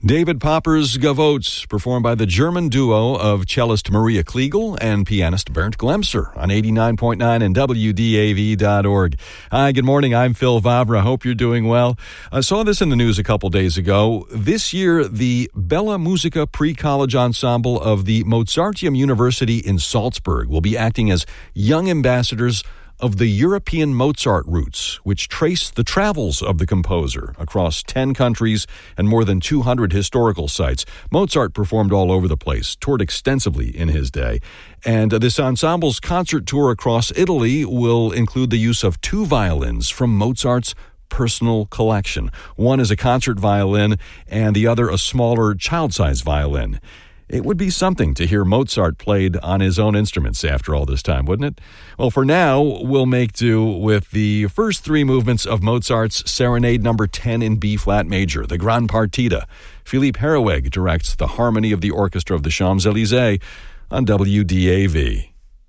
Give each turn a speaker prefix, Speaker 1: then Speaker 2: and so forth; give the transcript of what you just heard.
Speaker 1: David Popper's Gavottes, performed by the German duo of cellist Maria Kliegel and pianist Bernd Glemser on 89.9 and WDAV.org. Hi, good morning. I'm Phil Vavra. Hope you're doing well. I saw this in the news a couple days ago. This year, the Bella Musica Pre-College Ensemble of the Mozarteum University in Salzburg will be acting as young ambassadors of the European Mozart roots, which trace the travels of the composer across 10 countries and more than 200 historical sites. Mozart performed all over the place, toured extensively in his day. And this ensemble's concert tour across Italy will include the use of 2 violins from Mozart's personal collection. One is a concert violin and the other a smaller child-size violin. It would be something to hear Mozart played on his own instruments after all this time, wouldn't it? Well, for now, we'll make do with the first 3 movements of Mozart's Serenade No. 10 in B-flat major, the Gran Partita. Philippe Herreweg directs the harmony of the orchestra of the Champs-Élysées on WDAV.